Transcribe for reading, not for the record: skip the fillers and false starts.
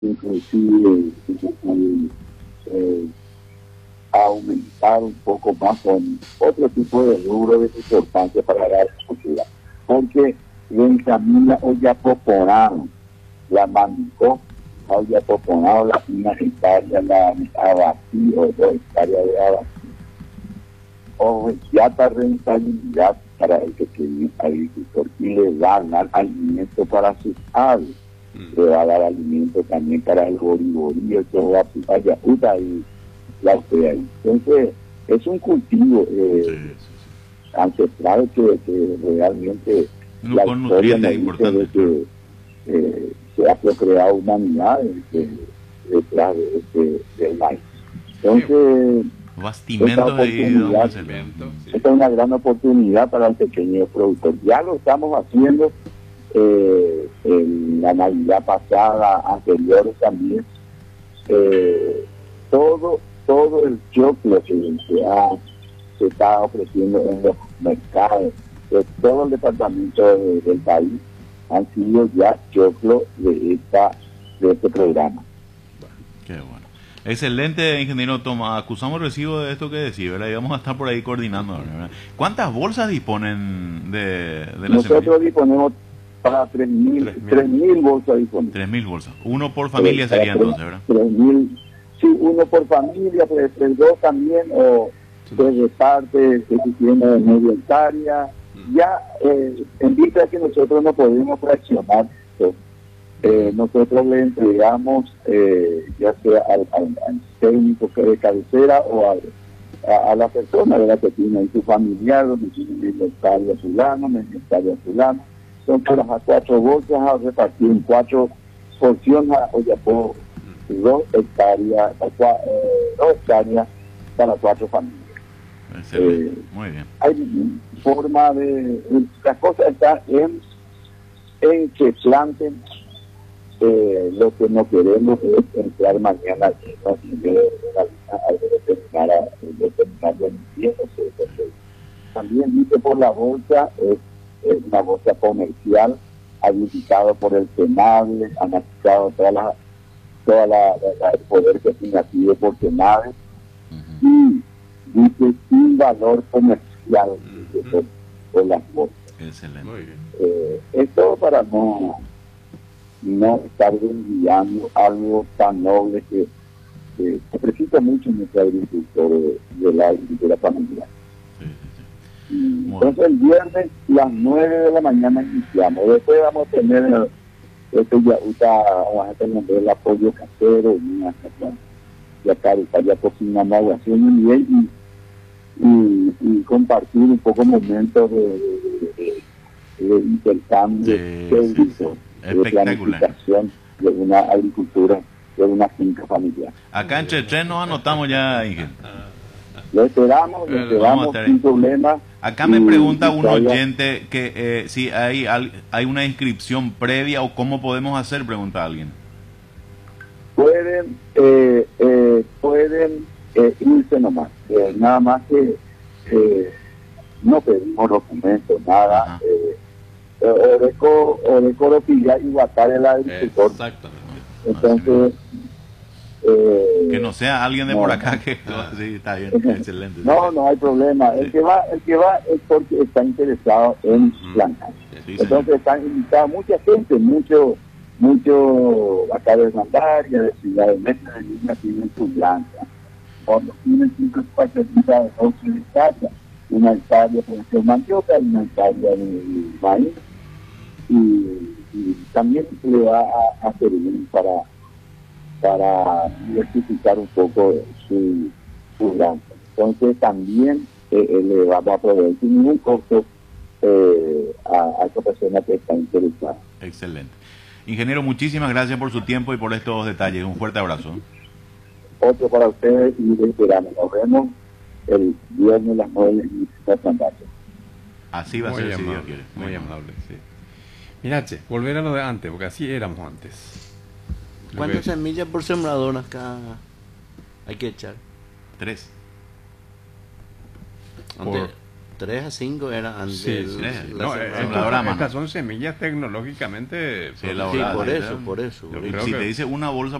inclusive eh, aumentar un poco más con otro tipo de rubro de importancia para la agricultura. Porque Benjamín hoy ya proponaron la mandicó, hoy ya proponaron la una hectárea, la abací o 2 hectáreas de abací. O ya está rentabilidad para el pequeño agricultor y le va a dar alimento para sus aves, le va a dar alimento también para el boriborí, el tohuapipayaputa y la usted ahí. Entonces, es un cultivo ancestral que realmente la historia me dice de que se ha procreado humanidad detrás del maíz. Entonces, esta es una gran oportunidad para el pequeño productor. Ya lo estamos haciendo en la Navidad pasada, anteriores también. Todo el choclo que se está ofreciendo en los mercados de todo el departamento del país han sido ya choclo de este programa. Qué bueno. Excelente, ingeniero Tomás. Acusamos recibo de esto que decía, ¿verdad? Y vamos a estar por ahí coordinando, ¿verdad? ¿Cuántas bolsas disponen de la Nosotros semilla? disponemos para 3.000 bolsas disponibles. 3.000 bolsas. Uno por familia sería entonces, ¿verdad? 3.000, sí, uno por familia, puede ser dos también, o se reparte, se tiene media hectárea. Ya, en vista de que nosotros no podemos fraccionar, nosotros le entregamos ya sea al técnico de cabecera o a la persona, ¿verdad?, que tiene ahí su familiar, donde tiene media hectárea fulano, media hectárea fulano. Son todas las 4 bolsas a repartir en 4 porciones, o ya por 2 hectáreas, 2 hectáreas para 4 familias. Muy bien. Hay forma de... Las cosas están en que planten. Lo que no queremos es entrar mañana a determinar beneficios. También dice por la bolsa, es una bolsa comercial, habilitado por el Senable, analizado el poder que tiene aquí por Senable, y dice sin valor comercial por las bolsas. Excelente. Muy bien. Esto para no estar enviando algo tan noble que se precisa mucho en nuestra agricultura de la agricultura familiar. Entonces el viernes las 9 de la mañana iniciamos. Después vamos a tener vamos a tener el apoyo casero y una ya cocinamos algo así muy bien y compartir un poco momentos de intercambio de planificación de una agricultura, de una finca familiar. Acá en Chetén nos anotamos ya, Ingeniero. Lo esperamos sin problema. Acá me pregunta un oyente que si hay una inscripción previa o cómo podemos hacer, pregunta alguien. Pueden irse nomás, nada más que no pedimos documentos, nada. Oreco lo pilla y guatar el agricultor. Exactamente. Entonces, que no sea alguien de por acá que sí, está bien, excelente. No hay problema. El que va es porque está interesado en plantar. Sí, entonces están invitados mucha gente, mucho acá de Sandaria, de Ciudad de Mesa, de Lima, tienen su planta. Cuando tienen 5 espacios de 12 hectáreas, una hectárea puede ser mandioca y una hectárea de maíz, y también le va a servir para diversificar un poco su granja. Entonces también le vamos a proveer sin ningún costo a esa persona que está interesada. Excelente. Ingeniero, muchísimas gracias por su tiempo y por estos detalles. Un fuerte abrazo. Otro para ustedes y les esperamos. Nos vemos el viernes a las 9 y así va a ser, si Dios quiere. Muy amable, sí. Mirá, che, volver a lo de antes, porque así éramos antes. ¿Cuántas semillas por sembrador acá hay que echar? 3. 3 a 5 era antes. Sí, sí. La No, sembradora a mano. estas son semillas tecnológicamente Sí, Sí, elaborada, por ¿verdad? eso, por eso. Yo creo Si que- te dice una bolsa